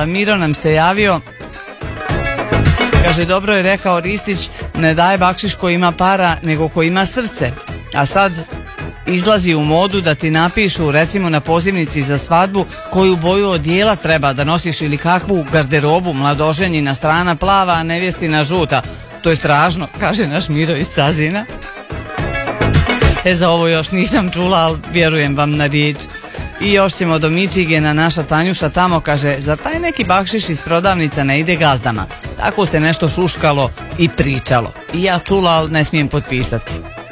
Miro nam se javio, kaže dobro je rekao Ristić, ne daje bakšiš ko ima para nego ko ima srce, a sad izlazi u modu da ti napišu recimo na pozivnici za svadbu koju boju odijela treba da nosiš ili kakvu garderobu, mladoženjina strana plava, a nevjestina žuta. To je strašno, kaže naš Miro iz Cazina. Za ovo još nisam čula, ali vjerujem vam na riječ. I još ćemo do Mičigena, naša Tanjuša tamo kaže, za taj neki bakšiš iz prodavnica ne ide gazdama. Tako se nešto šuškalo i pričalo. I ja čula, ali ne smijem potpisati.